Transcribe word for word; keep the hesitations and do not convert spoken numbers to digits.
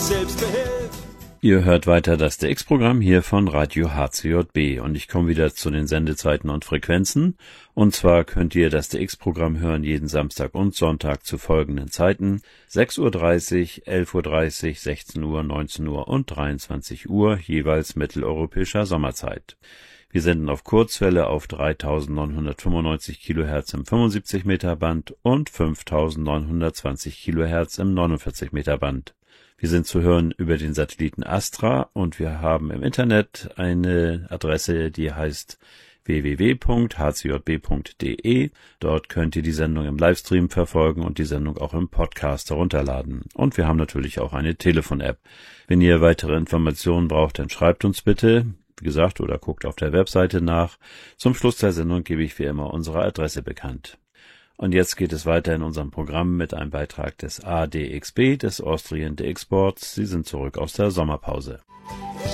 selbst behilft. Ihr hört weiter das D X-Programm hier von Radio H C J B und ich komme wieder zu den Sendezeiten und Frequenzen. Und zwar könnt ihr das D X-Programm hören jeden Samstag und Sonntag zu folgenden Zeiten: sechs Uhr dreißig, elf Uhr dreißig, sechzehn Uhr, neunzehn Uhr und dreiundzwanzig Uhr, jeweils mitteleuropäischer Sommerzeit. Wir senden auf Kurzwelle auf dreitausendneunhundertfünfundneunzig Kilohertz im fünfundsiebzig Meter Band und fünftausendneunhundertzwanzig Kilohertz im neunundvierzig Meter Band. Wir sind zu hören über den Satelliten Astra und wir haben im Internet eine Adresse, die heißt w w w punkt h c j b punkt d e. Dort könnt ihr die Sendung im Livestream verfolgen und die Sendung auch im Podcast herunterladen. Und wir haben natürlich auch eine Telefon-App. Wenn ihr weitere Informationen braucht, dann schreibt uns bitte, wie gesagt, oder guckt auf der Webseite nach. Zum Schluss der Sendung gebe ich wie immer unsere Adresse bekannt. Und jetzt geht es weiter in unserem Programm mit einem Beitrag des A D X B, des Austrian D X Boards. Sie sind zurück aus der Sommerpause.